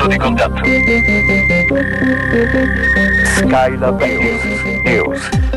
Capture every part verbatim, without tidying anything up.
punto di contatto. Skylab News. News.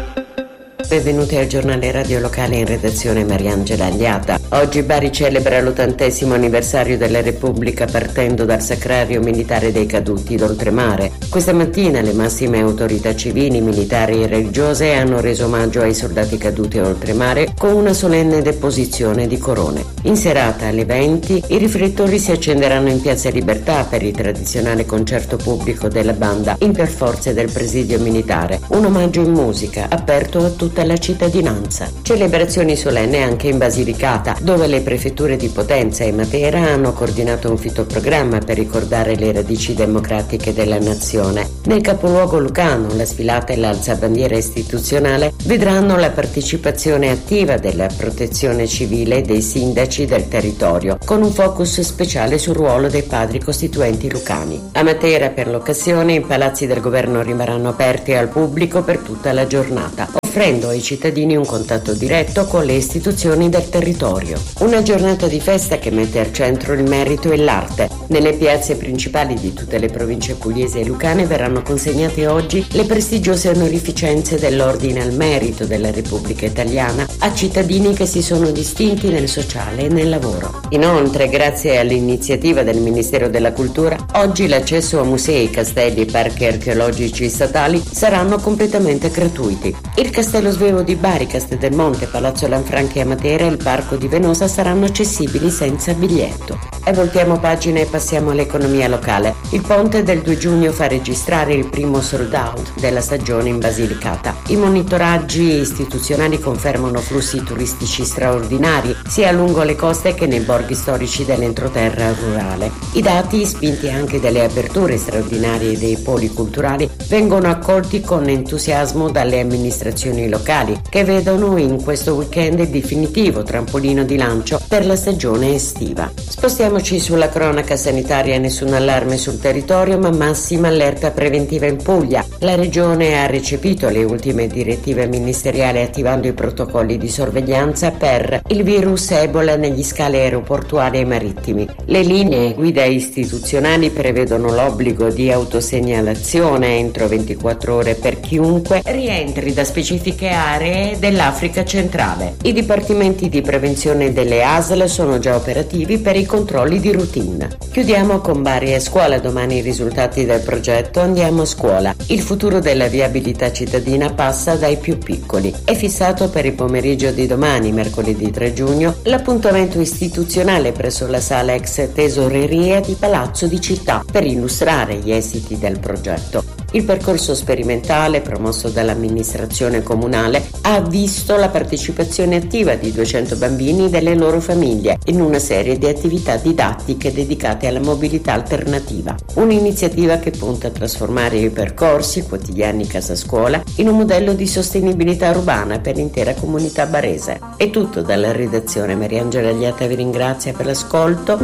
Benvenuti al giornale radio locale, in redazione Mariangela Agliata. Oggi Bari celebra l'ottantesimo anniversario della Repubblica partendo dal Sacrario Militare dei Caduti d'Oltremare. Questa mattina le massime autorità civili, militari e religiose hanno reso omaggio ai soldati caduti a Oltremare con una solenne deposizione di corone. In serata alle venti i riflettori si accenderanno in Piazza Libertà per il tradizionale concerto pubblico della banda Interforze del Presidio Militare, un omaggio in musica aperto a tutti la cittadinanza. Celebrazioni solenni anche in Basilicata, dove le prefetture di Potenza e Matera hanno coordinato un fitoprogramma per ricordare le radici democratiche della nazione. Nel capoluogo lucano la sfilata e l'alzabandiera istituzionale vedranno la partecipazione attiva della protezione civile e dei sindaci del territorio, con un focus speciale sul ruolo dei padri costituenti lucani. A Matera, per l'occasione, i palazzi del governo rimarranno aperti al pubblico per tutta la giornata, offrendo ai cittadini un contatto diretto con le istituzioni del territorio. Una giornata di festa che mette al centro il merito e l'arte. Nelle piazze principali di tutte le province pugliesi e lucane verranno consegnate oggi le prestigiose onorificenze dell'Ordine al Merito della Repubblica Italiana a cittadini che si sono distinti nel sociale e nel lavoro. Inoltre, grazie all'iniziativa del Ministero della Cultura, oggi l'accesso a musei, castelli e parchi archeologici statali saranno completamente gratuiti. Il Castello Svevo di Bari, Castelmonte, Palazzo Lanfranchi a Matera e il Parco di Venosa saranno accessibili senza biglietto. E voltiamo pagina e passiamo all'economia locale. Il ponte del due giugno fa registrare il primo sold out della stagione in Basilicata. I monitoraggi istituzionali confermano flussi turistici straordinari sia lungo le coste che nei borghi storici dell'entroterra rurale. I dati, spinti anche dalle aperture straordinarie dei poli culturali, vengono accolti con entusiasmo dalle amministrazioni locali, che vedono in questo weekend il definitivo trampolino di lancio per la stagione estiva. Spostiamoci sulla cronaca sanitaria. Nessun allarme sul territorio, ma massima allerta preventiva in Puglia. La regione ha recepito le ultime direttive ministeriali attivando i protocolli di sorveglianza per il virus Ebola negli scali aeroportuali e marittimi. Le linee guida istituzionali prevedono l'obbligo di autosegnalazione entro ventiquattro ore per chiunque rientri da specifiche aree dell'Africa centrale. I dipartimenti di prevenzione delle A S L sono già operativi per i controlli di routine. Chiudiamo con Bari e scuola. Domani i risultati del progetto Andiamo a scuola. Il futuro della viabilità cittadina passa dai più piccoli. È fissato per il pomeriggio di domani, mercoledì tre giugno, l'appuntamento istituzionale presso la sala ex tesoreria di Palazzo di Città per illustrare gli esiti del progetto. Il percorso sperimentale promosso dall'amministrazione comunale ha visto la partecipazione attiva di duecento bambini e delle loro famiglie in una serie di attività didattiche dedicate alla mobilità alternativa. Un'iniziativa che punta a trasformare i percorsi quotidiani casa scuola in un modello di sostenibilità urbana per l'intera comunità barese. È tutto dalla redazione. Mariangela Agliata vi ringrazia per l'ascolto.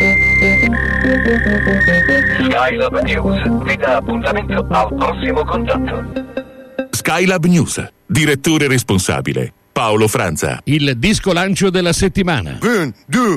Skylab News vi dà appuntamento al prossimo contatto. Skylab News, direttore responsabile Paolo Franza. Il disco lancio della settimana. Un, due.